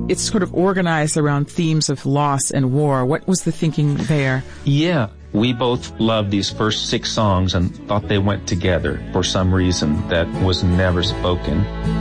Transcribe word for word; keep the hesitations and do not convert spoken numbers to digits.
it's sort of organized around themes of loss and war. What was the thinking there? Yeah, we both loved these first six songs and thought they went together for some reason that was never spoken.